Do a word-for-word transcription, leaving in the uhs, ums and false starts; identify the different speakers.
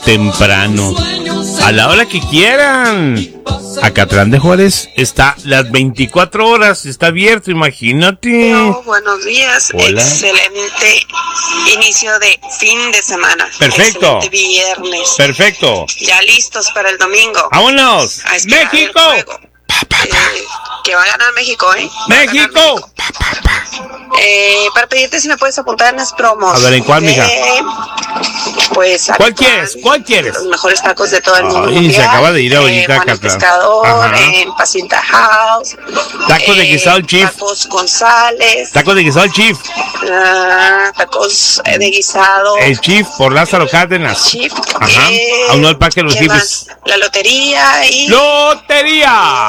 Speaker 1: temprano, a la hora que quieran. Acatlán de Juárez está las veinticuatro horas, está abierto, imagínate.
Speaker 2: No, buenos días.
Speaker 1: Hola.
Speaker 2: Excelente inicio de fin de semana.
Speaker 1: Perfecto.
Speaker 2: Excelente viernes.
Speaker 1: Perfecto.
Speaker 2: Ya listos para el domingo.
Speaker 1: ¡Vámonos!
Speaker 2: A esperar el
Speaker 1: ¡México!
Speaker 2: juego. Eh, que va a ganar México, ¿eh? Va a ganar
Speaker 1: ¡México!
Speaker 2: México. Eh, para pedirte si me puedes apuntar en las promos.
Speaker 1: A ver, ¿en cuál,
Speaker 2: de,
Speaker 1: mija?
Speaker 2: Pues,
Speaker 1: ¿Cuál
Speaker 2: Acatlán,
Speaker 1: quieres? ¿Cuál quieres?
Speaker 2: Los mejores tacos de todo el mundo.
Speaker 1: Ay,
Speaker 2: mundial.
Speaker 1: se acaba de ir ahorita
Speaker 2: eh, Juan el
Speaker 1: Acatlán.
Speaker 2: Pescador,
Speaker 1: Ajá.
Speaker 2: en Pacinta House.
Speaker 1: Tacos de guisado el Chief.
Speaker 2: Tacos González.
Speaker 1: Tacos de guisado el Chief.
Speaker 2: Ah, tacos eh, de guisado.
Speaker 1: El Chief por Lázaro Cárdenas.
Speaker 2: Chief.
Speaker 1: Ajá.
Speaker 2: Eh,
Speaker 1: Aún no el parque de los
Speaker 2: ¿qué
Speaker 1: jefes.
Speaker 2: más? La lotería y...
Speaker 1: ¡Lotería!